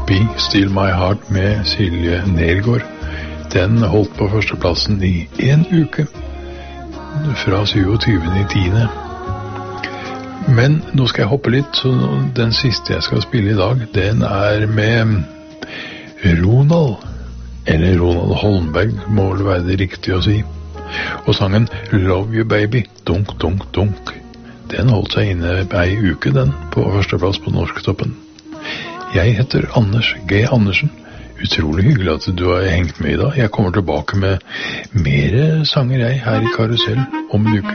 Be Still My Heart med Silje Nergård. Den holdt på førsteplassen i en uke, fra 27.10. Men nå skal jeg hoppe litt, så den siste jeg skal spille i dag, den er med Ronald, eller Ronald Holmberg, må vel være det riktige å si. Og sangen Love You Baby, dunk, dunk, dunk. Den holdt seg inne ei uke, den, på førsteplass på Norsktoppen. Jeg heter Anders G. Andersen. Utrolig hyggelig at du har hengt med i dag. Jeg kommer tilbake med mer sanger jeg her i Karusell om en uke.